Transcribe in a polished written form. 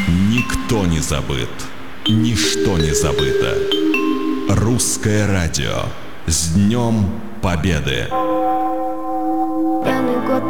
Никто не забыт, ничто не забыто. Русское радио. С Днем Победы! Пьяный год